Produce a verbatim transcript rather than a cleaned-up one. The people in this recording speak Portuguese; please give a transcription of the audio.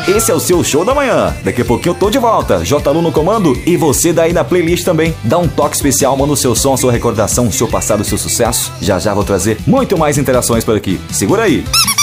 Esse é o seu Show da Manhã. Daqui a pouquinho eu tô de volta. J Lu no comando e você daí na playlist também. Dá um toque especial, manda o seu som, sua recordação, o seu passado, o seu sucesso. Já já vou trazer muito mais interações por aqui. Segura aí.